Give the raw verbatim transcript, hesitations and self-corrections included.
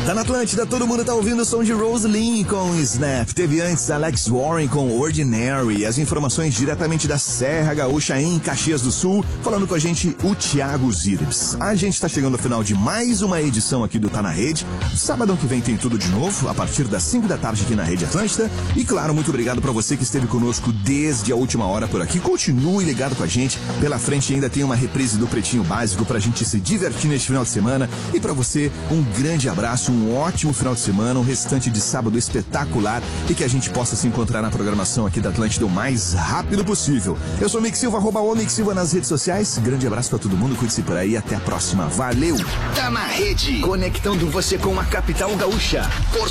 Tá na Atlântida, todo mundo tá ouvindo o som de Rosaline com Snap. Teve antes Alex Warren com Ordinary. As informações diretamente da Serra Gaúcha em Caxias do Sul. Falando com a gente, o Thiago Zirbs. A gente tá chegando ao final de mais uma edição aqui do Tá na Rede. Sábado que vem tem tudo de novo, a partir das cinco da tarde aqui na Rede Atlântida. E claro, muito obrigado pra você que esteve conosco desde a última hora por aqui. Continue ligado com a gente. Pela frente ainda tem uma reprise do Pretinho Básico pra gente se divertir neste final de semana. E pra você, um grande abraço, um ótimo final de semana, um restante de sábado espetacular e que a gente possa se encontrar na programação aqui da Atlântida o mais rápido possível. Eu sou o Mick Silva, arroba o Mick Silva nas redes sociais. Grande abraço pra todo mundo, cuide-se por aí, até a próxima. Valeu! Tá na Rede, conectando você com a capital gaúcha.